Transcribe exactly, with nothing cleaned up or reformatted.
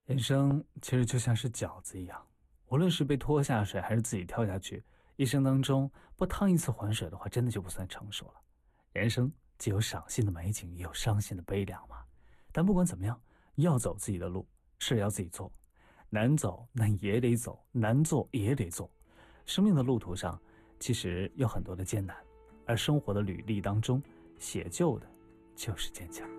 人生其实就像是饺子一样，无论是被拖下水还是自己跳下去，一生当中不趟一次浑水的话，真的就不算成熟了。人生既有赏心的美景，也有伤心的悲凉嘛。但不管怎么样，要走自己的路，事要自己做，难走那也得走，难做也得做。生命的路途上，其实有很多的艰难，而生活的履历当中，写就的就是坚强。